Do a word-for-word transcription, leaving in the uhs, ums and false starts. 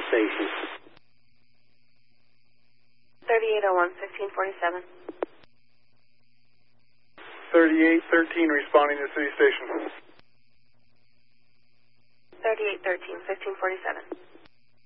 station. thirty-eight oh one, fifteen forty-seven. thirty-eight thirteen responding to city station. thirty-eight thirteen, fifteen forty-seven.